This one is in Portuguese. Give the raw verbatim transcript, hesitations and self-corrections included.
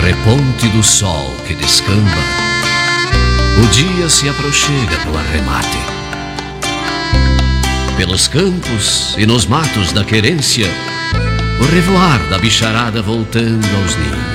reponte do sol que descamba, o dia se aproxima pro arremate. Pelos campos e nos matos da querência, o revoar da bicharada voltando aos ninhos.